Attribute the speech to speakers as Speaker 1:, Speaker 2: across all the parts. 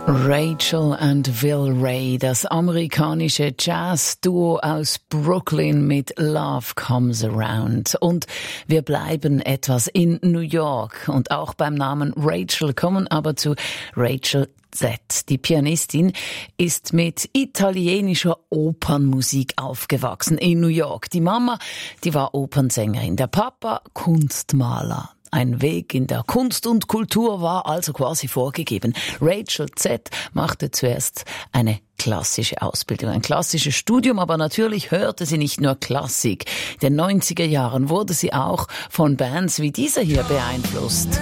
Speaker 1: Rachel and Will Ray, das amerikanische Jazz-Duo aus Brooklyn mit Love Comes Around. Und wir bleiben etwas in New York. Und auch beim Namen Rachel kommen aber zu Rachel Z. Die Pianistin ist mit italienischer Opernmusik aufgewachsen in New York. Die Mama, die war Opernsängerin, der Papa Kunstmaler. Ein Weg in der Kunst und Kultur war also quasi vorgegeben. Rachel Z. machte zuerst eine klassische Ausbildung, ein klassisches Studium, aber natürlich hörte sie nicht nur Klassik. In den 90er Jahren wurde sie auch von Bands wie dieser hier beeinflusst.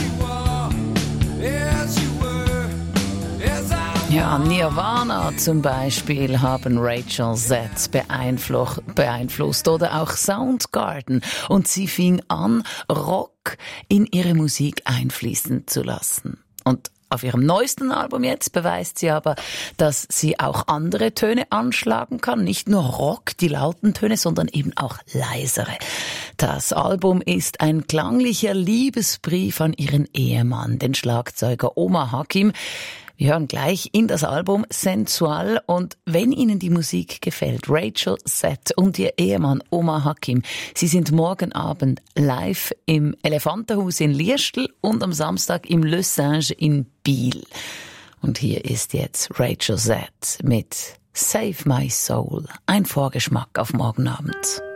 Speaker 1: Ja, Nirvana zum Beispiel haben Rachel Z beeinflusst oder auch Soundgarden. Und sie fing an, Rock in ihre Musik einfließen zu lassen. Und auf ihrem neuesten Album jetzt beweist sie aber, dass sie auch andere Töne anschlagen kann. Nicht nur Rock, die lauten Töne, sondern eben auch leisere. Das Album ist ein klanglicher Liebesbrief an ihren Ehemann, den Schlagzeuger Omar Hakim. Wir hören gleich in das Album Sensual und wenn Ihnen die Musik gefällt, Rachel Z. und ihr Ehemann Omar Hakim, sie sind morgen Abend live im Elefantenhaus in Liestl und am Samstag im Le Singe in Biel. Und hier ist jetzt Rachel Z. mit Save My Soul, ein Vorgeschmack auf morgen Abend.